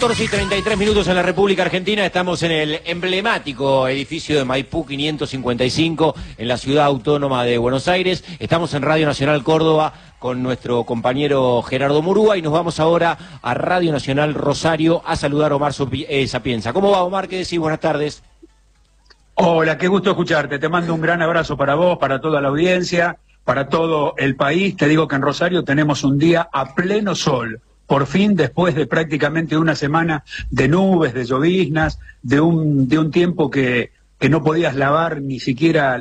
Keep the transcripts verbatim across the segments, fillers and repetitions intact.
catorce y treinta y tres minutos en la República Argentina. Estamos en el emblemático edificio de Maipú quinientos cincuenta y cinco, en la ciudad autónoma de Buenos Aires. Estamos en Radio Nacional Córdoba con nuestro compañero Gerardo Murúa y nos vamos ahora a Radio Nacional Rosario a saludar a Omar Sapienza. ¿Cómo va, Omar? ¿Qué decís? Buenas tardes. Hola, qué gusto escucharte. Te mando un gran abrazo para vos, para toda la audiencia, para todo el país. Te digo que en Rosario tenemos un día a pleno sol. Por fin, después de prácticamente una semana de nubes, de lloviznas, de un, de un tiempo que, que no podías lavar ni siquiera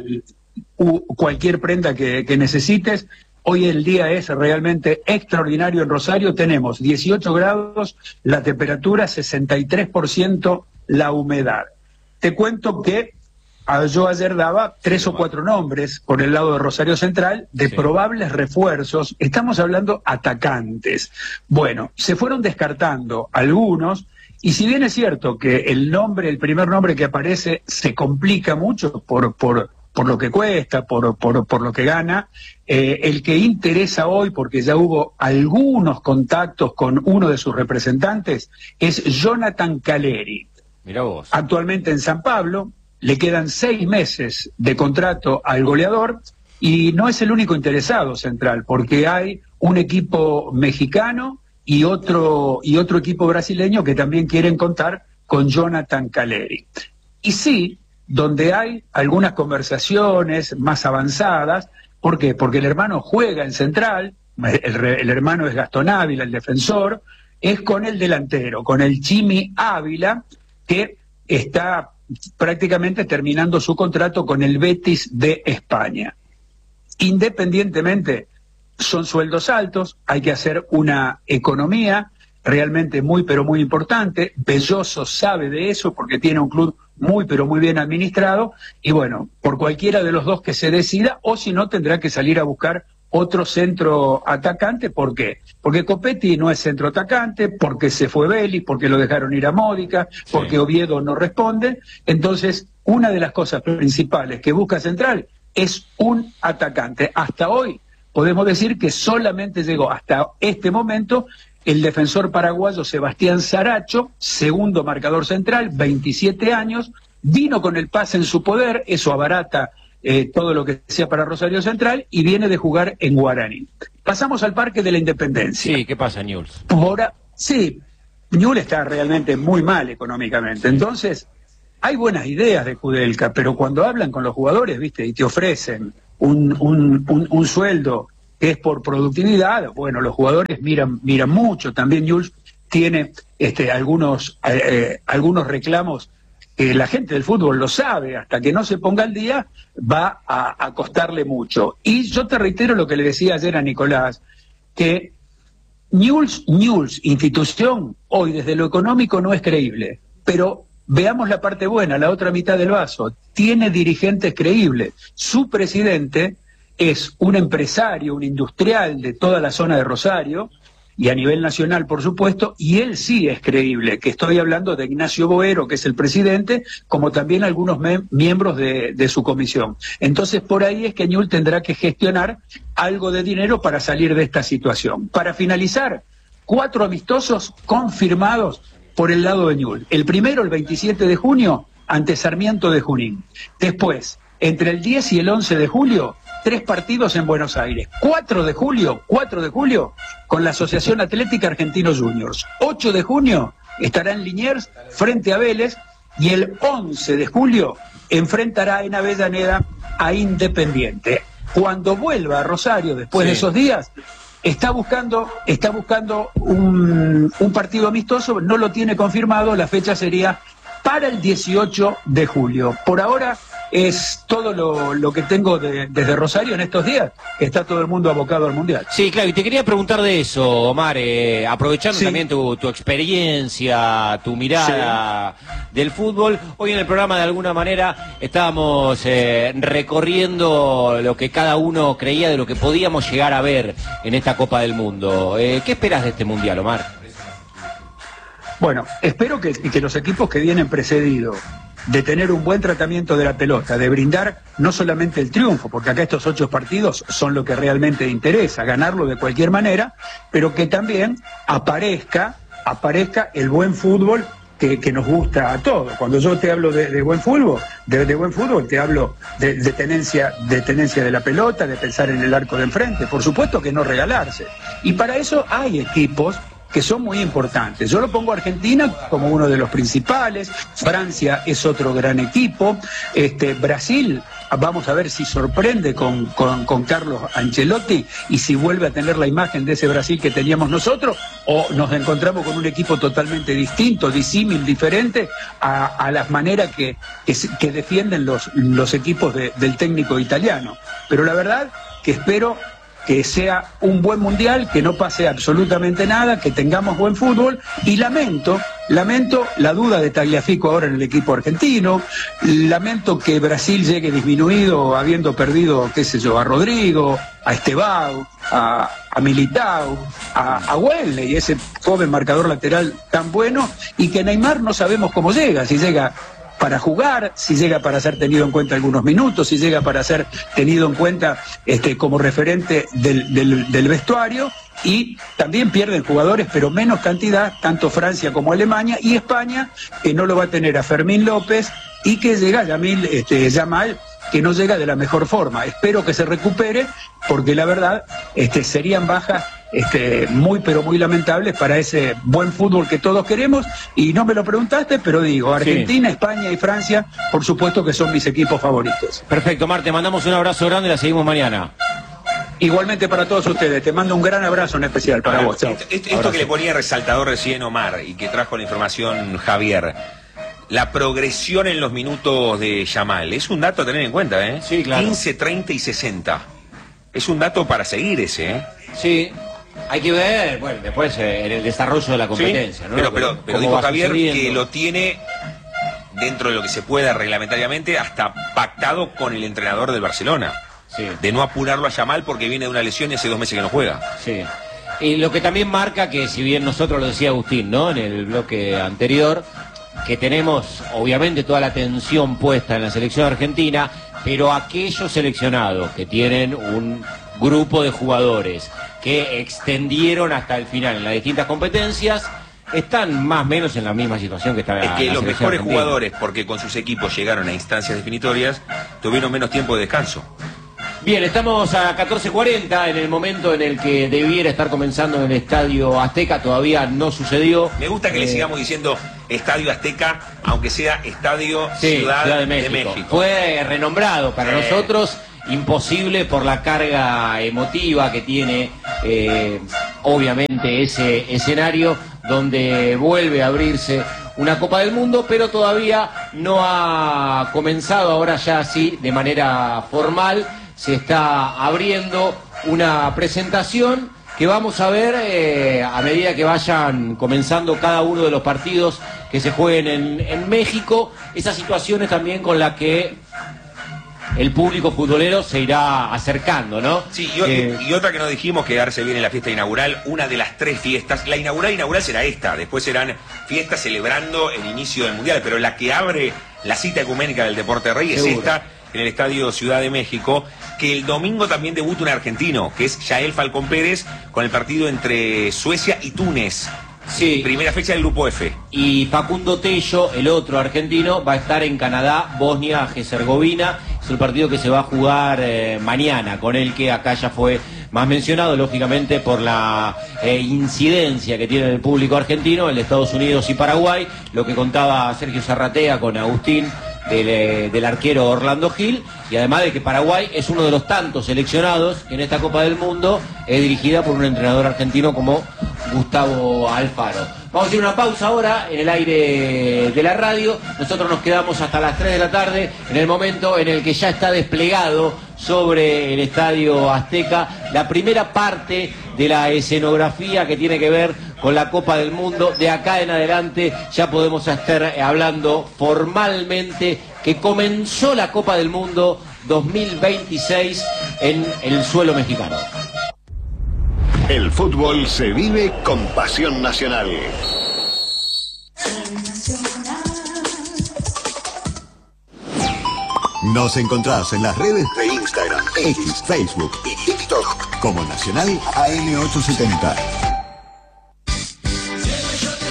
u, cualquier prenda que, que necesites, hoy el día es realmente extraordinario en Rosario. Tenemos dieciocho grados, la temperatura sesenta y tres por ciento, la humedad. Te cuento que yo ayer daba tres o cuatro nombres por el lado de Rosario Central de sí. probables refuerzos. Estamos hablando atacantes. Bueno, se fueron descartando algunos, y si bien es cierto que el nombre, el primer nombre que aparece se complica mucho por, por, por lo que cuesta, por, por, por lo que gana, eh, el que interesa hoy, porque ya hubo algunos contactos con uno de sus representantes, es Jonathan Caleri. Mirá vos. Actualmente en San Pablo. Le quedan seis meses de contrato al goleador y no es el único interesado Central, porque hay un equipo mexicano y otro, y otro equipo brasileño que también quieren contar con Jonathan Caleri. Y sí, donde hay algunas conversaciones más avanzadas, ¿por qué? Porque el hermano juega en Central, el, el hermano es Gastón Ávila, el defensor, es con el delantero, con el Chimi Ávila, que está prácticamente terminando su contrato con el Betis de España. Independientemente, son sueldos altos, hay que hacer una economía realmente muy pero muy importante. Belloso sabe de eso porque tiene un club muy pero muy bien administrado y bueno, por cualquiera de los dos que se decida, o si no tendrá que salir a buscar otro centro atacante. ¿Por qué? Porque Copetti no es centro atacante, porque se fue Vélez, porque lo dejaron ir a Módica, porque sí. Oviedo no responde. Entonces, una de las cosas principales que busca Central es un atacante. Hasta hoy podemos decir que solamente llegó hasta este momento el defensor paraguayo Sebastián Saracho, segundo marcador central, veintisiete años, vino con el pase en su poder, eso abarata Eh, todo lo que sea para Rosario Central, y viene de jugar en Guaraní. Pasamos al Parque de la Independencia. Sí, ¿qué pasa, Newell's? Ahora, sí, Newell's está realmente muy mal económicamente. Entonces, hay buenas ideas de Kudelka, pero cuando hablan con los jugadores, viste, y te ofrecen un, un, un, un sueldo que es por productividad, bueno, los jugadores miran, miran mucho. También Newell's tiene este, algunos, eh, eh, algunos reclamos que la gente del fútbol lo sabe, hasta que no se ponga al día va a, a costarle mucho. Y yo te reitero lo que le decía ayer a Nicolás, que Newell's, Newell's, institución, hoy desde lo económico no es creíble, pero veamos la parte buena, la otra mitad del vaso, tiene dirigentes creíbles. Su presidente es un empresario, un industrial de toda la zona de Rosario, y a nivel nacional, por supuesto, y él sí es creíble, que estoy hablando de Ignacio Boero, que es el presidente, como también algunos miembros de, de su comisión. Entonces, por ahí es que Newell's tendrá que gestionar algo de dinero para salir de esta situación. Para finalizar, cuatro amistosos confirmados por el lado de Newell's. El primero, el veintisiete de junio, ante Sarmiento de Junín. Después, entre el diez y el once de julio, tres partidos en Buenos Aires. cuatro de julio, cuatro de julio, con la Asociación Atlética Argentinos Juniors. ocho de junio estará en Liniers frente a Vélez, y el once de julio enfrentará en Avellaneda a Independiente. Cuando vuelva a Rosario después sí. de esos días, está buscando, está buscando un, un partido amistoso, no lo tiene confirmado, la fecha sería para el dieciocho de julio. Por ahora es todo lo, lo que tengo de, desde Rosario en estos días, que está todo el mundo abocado al Mundial. Sí, claro, y te quería preguntar de eso, Omar, eh, aprovechando sí. también tu, tu experiencia, tu mirada sí. del fútbol. Hoy en el programa, de alguna manera, estábamos eh, recorriendo lo que cada uno creía de lo que podíamos llegar a ver en esta Copa del Mundo. Eh, ¿Qué esperas de este Mundial, Omar? Bueno, espero que, que los equipos que vienen precedidos de tener un buen tratamiento de la pelota, de brindar no solamente el triunfo, porque acá estos ocho partidos son lo que realmente interesa, ganarlo de cualquier manera, pero que también aparezca aparezca el buen fútbol que, que nos gusta a todos. Cuando yo te hablo de, de buen fútbol, de, de buen fútbol, te hablo de, de tenencia, de tenencia de la pelota, de pensar en el arco de enfrente, por supuesto que no regalarse. Y para eso hay equipos que son muy importantes. Yo lo pongo a Argentina como uno de los principales, Francia es otro gran equipo, este, Brasil, vamos a ver si sorprende con, con, con Carlos Ancelotti y si vuelve a tener la imagen de ese Brasil que teníamos nosotros, o nos encontramos con un equipo totalmente distinto, disímil, diferente a, a las maneras que, que, que defienden los, los equipos de, del técnico italiano. Pero la verdad que espero que sea un buen mundial, que no pase absolutamente nada, que tengamos buen fútbol, y lamento, lamento la duda de Tagliafico ahora en el equipo argentino, lamento que Brasil llegue disminuido habiendo perdido, qué sé yo, a Rodrigo, a Estevao, a, a Militao, a, a Wesley, ese joven marcador lateral tan bueno, y que Neymar no sabemos cómo llega, si llega para jugar, si llega para ser tenido en cuenta algunos minutos, si llega para ser tenido en cuenta este, como referente del, del, del vestuario, y también pierden jugadores, pero menos cantidad, tanto Francia como Alemania, y España, que no lo va a tener a Fermín López, y que llega Yamil, este, Yamal, que no llega de la mejor forma. Espero que se recupere, porque la verdad este, serían bajas este, muy pero muy lamentables para ese buen fútbol que todos queremos, y no me lo preguntaste, pero digo, Argentina, sí. España y Francia, por supuesto que son mis equipos favoritos. Perfecto, Mar, te mandamos un abrazo grande y la seguimos mañana. Igualmente para todos ustedes, te mando un gran abrazo en especial para Ahora, vos. Chao. Esto, esto, esto que le ponía resaltador recién Omar y que trajo la información Javier, la progresión en los minutos de Yamal, es un dato a tener en cuenta, ¿eh? Sí, claro. quince, treinta y sesenta. Es un dato para seguir ese, ¿eh? Sí, hay que ver, bueno, después eh, en el desarrollo de la competencia, sí, ¿no? Pero, pero, pero dijo Javier sucediendo. que lo tiene dentro de lo que se pueda reglamentariamente hasta pactado con el entrenador del Barcelona. Sí. De no apurarlo a Yamal porque viene de una lesión y hace dos meses que no juega. Sí. Y lo que también marca que, si bien nosotros lo decía Agustín, ¿no? En el bloque anterior, que tenemos obviamente toda la atención puesta en la selección argentina, pero aquellos seleccionados que tienen un grupo de jugadores que extendieron hasta el final en las distintas competencias, están más o menos en la misma situación que está la Es que la los selección mejores argentina. jugadores, porque con sus equipos llegaron a instancias definitorias, tuvieron menos tiempo de descanso. Bien, estamos a catorce cuarenta, en el momento en el que debiera estar comenzando en el Estadio Azteca, todavía no sucedió. Me gusta que eh... le sigamos diciendo Estadio Azteca, aunque sea Estadio sí, Ciudad, Ciudad de, México. de México. Fue renombrado para eh... nosotros, imposible por la carga emotiva que tiene, eh, obviamente, ese escenario donde vuelve a abrirse una Copa del Mundo, pero todavía no ha comenzado, ahora ya sí, de manera formal. Se está abriendo una presentación que vamos a ver eh, a medida que vayan comenzando cada uno de los partidos que se jueguen en, en México. Esas situaciones también con las que el público futbolero se irá acercando, ¿no? Sí, y, eh, y otra que no dijimos, que ahora se viene la fiesta inaugural, una de las tres fiestas. La inaugural inaugural será esta, después serán fiestas celebrando el inicio del Mundial, pero la que abre la cita ecuménica del Deporte Rey es esta, en el Estadio Ciudad de México, que el domingo también debuta un argentino, que es Yael Falcón Pérez, con el partido entre Suecia y Túnez. Sí. Primera fecha del Grupo F. Y Facundo Tello, el otro argentino, va a estar en Canadá, Bosnia, Herzegovina. Es el partido que se va a jugar eh, mañana, con el que acá ya fue más mencionado, lógicamente, por la eh, incidencia que tiene el público argentino, el de Estados Unidos y Paraguay, lo que contaba Sergio Zarratea con Agustín, del, del arquero Orlando Gil, y además de que Paraguay es uno de los tantos seleccionados que en esta Copa del Mundo es dirigida por un entrenador argentino como Gustavo Alfaro. Vamos a ir a una pausa ahora en el aire de la radio. Nosotros nos quedamos hasta las tres de la tarde, en el momento en el que ya está desplegado sobre el Estadio Azteca la primera parte de la escenografía que tiene que ver con la Copa del Mundo. De acá en adelante ya podemos estar hablando formalmente que comenzó la Copa del Mundo dos mil veintiséis en el suelo mexicano. El fútbol se vive con pasión nacional. Nos encontrás en las redes de Instagram, X, Facebook y TikTok como Nacional A M ochocientos setenta.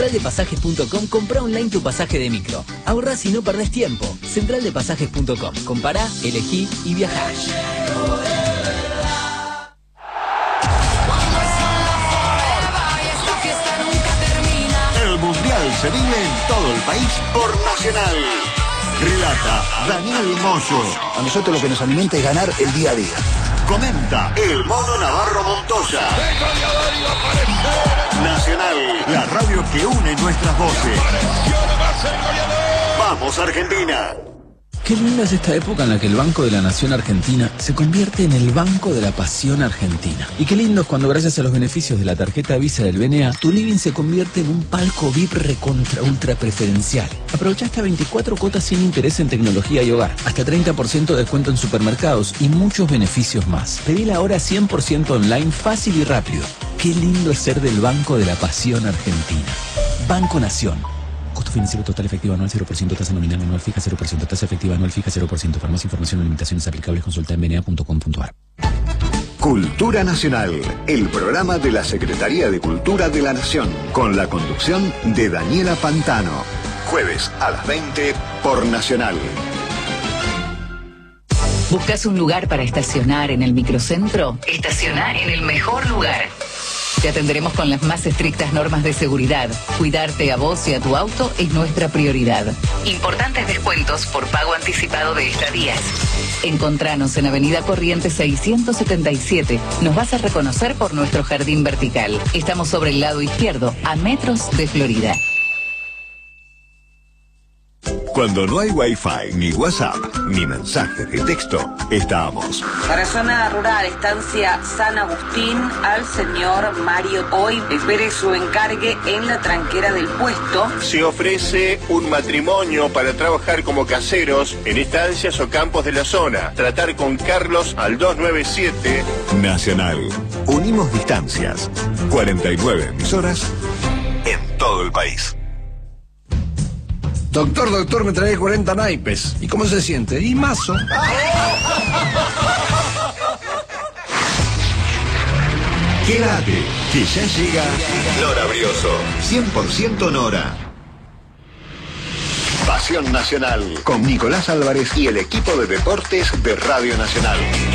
central de pasajes punto com, compra online tu pasaje de micro. Ahorrás y no perdés tiempo. central de pasajes punto com. Compará, elegí y viajá. El Mundial se vive en todo el país por Nacional. Relata Daniel Moyo. A nosotros lo que nos alimenta es ganar el día a día. Comenta el Mono Navarro Montoya. Nacional, la radio que une nuestras voces. ¡Vamos, Argentina! Qué linda es esta época en la que el Banco de la Nación Argentina se convierte en el Banco de la Pasión Argentina. Y qué lindo es cuando gracias a los beneficios de la tarjeta Visa del B N A, tu living se convierte en un palco V I P recontra ultra preferencial. Aprovecha hasta veinticuatro cuotas sin interés en tecnología y hogar, hasta treinta por ciento de descuento en supermercados y muchos beneficios más. Pedila ahora cien por ciento online, fácil y rápido. Qué lindo es ser del Banco de la Pasión Argentina. Banco Nación. Costo financiero total efectivo anual cero por ciento, tasa nominal anual fija cero por ciento, tasa efectiva anual fija cero por ciento. Para más información o limitaciones aplicables consulta en b n a punto com punto a r. Cultura Nacional, el programa de la Secretaría de Cultura de la Nación, con la conducción de Daniela Pantano. Jueves a las veinte por Nacional. ¿Buscas un lugar para estacionar en el microcentro? Estacionar en el mejor lugar. Te atenderemos con las más estrictas normas de seguridad. Cuidarte a vos y a tu auto es nuestra prioridad. Importantes descuentos por pago anticipado de estadías. Encontranos en Avenida Corrientes seiscientos setenta y siete. Nos vas a reconocer por nuestro jardín vertical. Estamos sobre el lado izquierdo, a metros de Florida. Cuando no hay Wi-Fi, ni WhatsApp, ni mensajes de texto, estamos. Para zona rural, estancia San Agustín, al señor Mario Hoy. Espere su encargue en la tranquera del puesto. Se ofrece un matrimonio para trabajar como caseros en estancias o campos de la zona. Tratar con Carlos al dos nueve siete. Nacional. Unimos distancias. cuarenta y nueve emisoras en todo el país. Doctor, doctor, me trae cuarenta naipes. ¿Y cómo se siente? Y mazo. Quédate, que ya llega Nora Brioso. cien por ciento Nora. Pasión Nacional, con Nicolás Álvarez y el equipo de deportes de Radio Nacional.